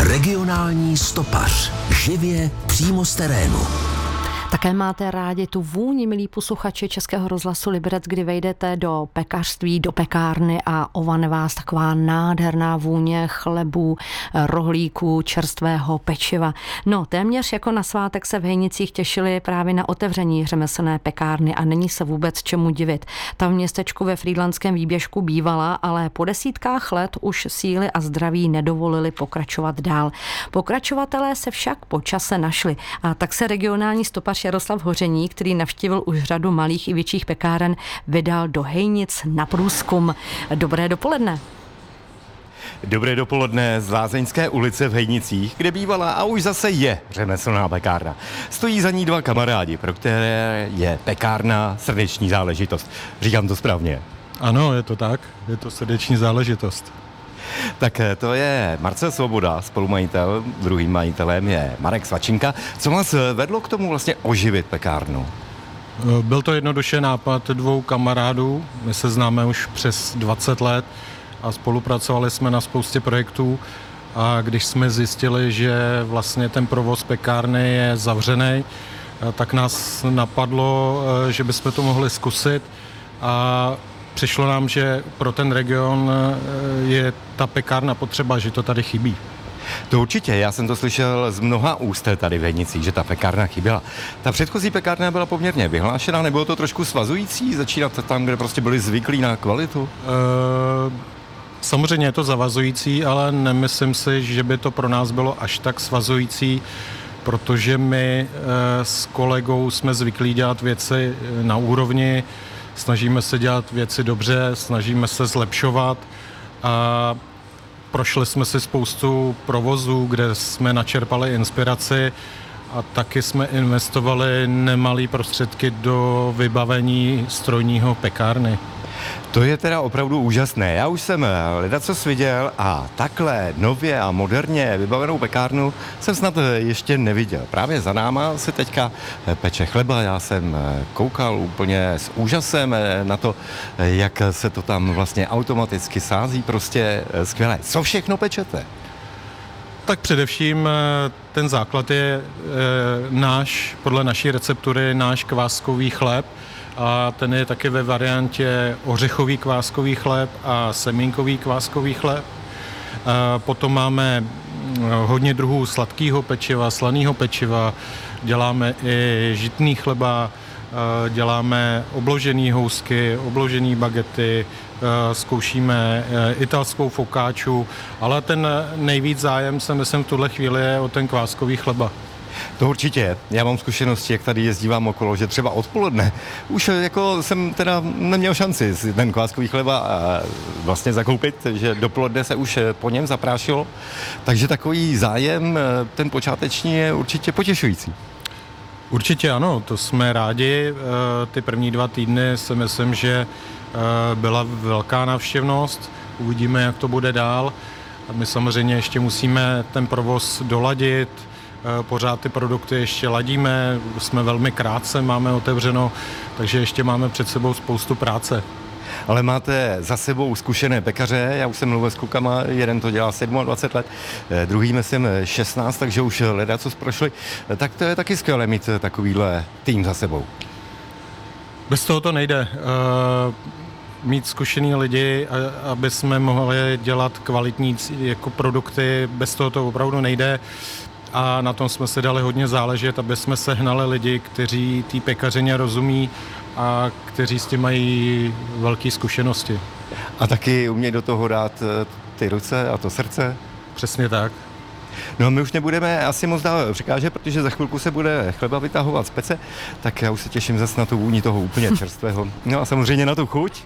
Regionální stopař. Živě přímo z terénu. Také máte rádi tu vůni, milí posluchači Českého rozhlasu Liberec, kdy vejdete do pekařství, do pekárny a ovane vás taková nádherná vůně chlebů, rohlíků, čerstvého pečiva. No, téměř jako na svátek se v Hejnicích těšili právě na otevření řemeslné pekárny a není se vůbec čemu divit. Ta v městečku ve Frýdlantském výběžku bývala, ale po desítkách let už síly a zdraví nedovolili pokračovat dál. Pokračovatelé se však po čase našli a tak se regionální stopař Jaroslav Hořeník, který navštívil už řadu malých i větších pekáren, vydal do Hejnic na průzkum. Dobré dopoledne. Dobré dopoledne z Lázeňské ulice v Hejnicích, kde bývala a už zase je řemeslná pekárna. Stojí za ní dva kamarádi, pro které je pekárna srdeční záležitost. Říkám to správně? Ano, je to tak. Je to srdeční záležitost. Tak to je Marcel Svoboda, spolumajitel, druhým majitelem je Marek Svačinka. Co vás vedlo k tomu vlastně oživit pekárnu? Byl to jednoduše nápad dvou kamarádů. My se známe už přes 20 let a spolupracovali jsme na spoustě projektů. A když jsme zjistili, že vlastně ten provoz pekárny je zavřený, tak nás napadlo, že bychom to mohli zkusit. A přišlo nám, že pro ten region je ta pekárna potřeba, že to tady chybí. To určitě, já jsem to slyšel z mnoha úst tady v Hejnicích, že ta pekárna chyběla. Ta předchozí pekárna byla poměrně vyhlášená, nebylo to trošku svazující začínat tam, kde prostě byli zvyklí na kvalitu? Samozřejmě je to zavazující, ale nemyslím si, že by to pro nás bylo až tak svazující, protože my s kolegou jsme zvyklí dělat věci na úrovni, snažíme se dělat věci dobře, snažíme se zlepšovat a prošli jsme si spoustu provozů, kde jsme načerpali inspiraci a taky jsme investovali nemalé prostředky do vybavení strojního pekárny. To je teda opravdu úžasné. Já už jsem ledacos viděl a takhle nově a moderně vybavenou pekárnu jsem snad ještě neviděl. Právě za náma se teďka peče chleba. Já jsem koukal úplně s úžasem na to, jak se to tam vlastně automaticky sází. Prostě skvělé. Co všechno pečete? Tak především ten základ je podle naší receptury náš kváskový chléb. A ten je taky ve variantě ořechový kváskový chléb a semínkový kváskový chléb. Potom máme hodně druhů sladkého pečiva, slaného pečiva, děláme i žitný chleba, děláme obložený housky, obložený bagety, zkoušíme italskou fokáču, ale ten nejvíc zájem se myslím v tuhle chvíli je o ten kváskový chleba. To určitě. Já mám zkušenosti, jak tady jezdívám okolo, že třeba odpoledne už jako jsem teda neměl šanci si ten kváskový chleba vlastně zakoupit, že dopoledne se už po něm zaprášilo. Takže takový zájem, ten počáteční, je určitě potěšující. Určitě ano, to jsme rádi. Ty první 2 týdny si myslím, že byla velká návštěvnost. Uvidíme, jak to bude dál. A my samozřejmě ještě musíme ten provoz doladit. Pořád ty produkty ještě ladíme, jsme velmi krátce, máme otevřeno, takže ještě máme před sebou spoustu práce. Ale máte za sebou zkušené pekaře, já už jsem mluvil s klukama, jeden to dělá 27 let, druhý myslím 16, takže už ledacos prošli, tak to je taky skvělé mít takovýhle tým za sebou. Bez toho to nejde. Mít zkušený lidi, aby jsme mohli dělat kvalitní jako produkty, bez toho to opravdu nejde. A na tom jsme si dali hodně záležet, aby jsme sehnali lidi, kteří té pekařině rozumí a kteří s tím mají velké zkušenosti. A taky umějí do toho dát ty ruce a to srdce? Přesně tak. No my už nebudeme asi moc dál překážet, protože za chvilku se bude chleba vytahovat z pece, tak já už se těším zase na tu vůni toho úplně čerstvého. No a samozřejmě na tu chuť.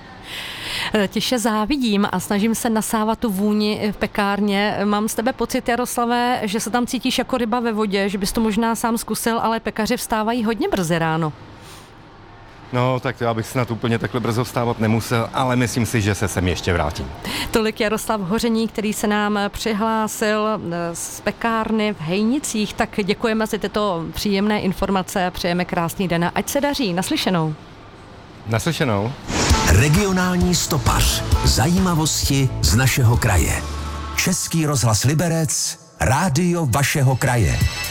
Tiše závidím a snažím se nasávat tu vůni v pekárně. Mám z tebe pocit, Jaroslave, že se tam cítíš jako ryba ve vodě, že bys to možná sám zkusil, ale pekaři vstávají hodně brzy ráno. No, tak já bych snad úplně takhle brzo vstávat nemusel, ale myslím si, že se sem ještě vrátím. Tolik Jaroslav Hořeník, který se nám přihlásil z pekárny v Hejnicích, tak děkujeme za tyto příjemné informace a přejeme krásný den a ať se daří. Naslyšenou. Naslyšenou. Regionální stopař. Zajímavosti z našeho kraje. Český rozhlas Liberec, Rádio vašeho kraje.